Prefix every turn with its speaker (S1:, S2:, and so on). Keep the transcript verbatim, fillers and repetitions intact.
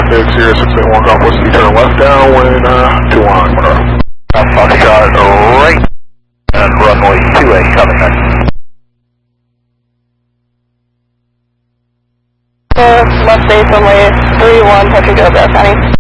S1: traffic, Sierra six eight one, Golf Whiskey, turn left downwind, uh, two one, Monroe.
S2: Foxtrot right, and runway two eight coming in.
S3: Uh, left base runway three one, Patrick Go, Bass County.